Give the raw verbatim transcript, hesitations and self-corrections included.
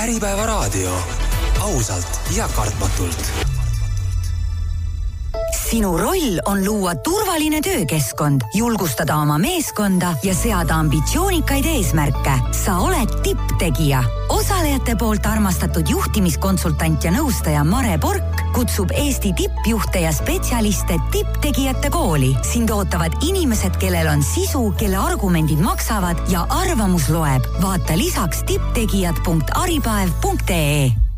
Äripäevaraadio. Ausalt ja kartmatult. Sinu roll on luua turvaline töökeskkond, julgustada oma meeskonda ja seada ambitsioonikaid eesmärke. Sa oled tipptegija. Osalejate poolt armastatud juhtimiskonsultant ja nõustaja Mare Pork kutsub Eesti tippjuhte ja spetsialiste tipptegijate kooli. Sind ootavad inimesed, kellel on sisu, kelle argumendid maksavad ja arvamus loeb. Vaata lisaks tipptegijad punkt aripaev punkt ee.